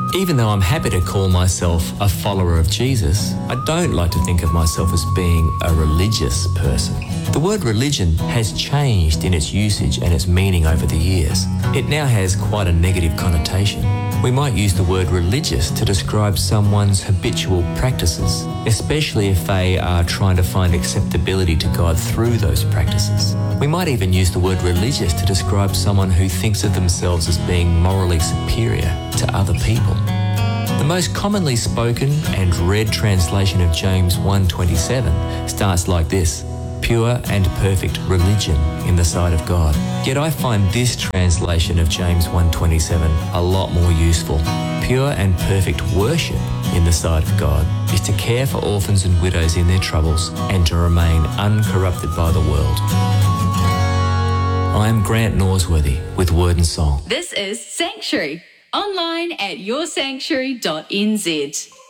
Even though I'm happy to call myself a follower of Jesus, I don't like to think of myself as being a religious person. The word religion has changed in its usage and its meaning over the years. It now has quite a negative connotation. We might use the word religious to describe someone's habitual practices, especially if they are trying to find acceptability to God through those practices. We might even use the word religious to describe someone who thinks of themselves as being morally superior to other people. The most commonly spoken and read translation of James 1:27 starts like this: pure and perfect religion in the sight of God. Yet I find this translation of James 1:27 a lot more useful. Pure and perfect worship in the sight of God is to care for orphans and widows in their troubles and to remain uncorrupted by the world. I am Grant Norsworthy with Word and Song. This is Sanctuary, online at yoursanctuary.nz.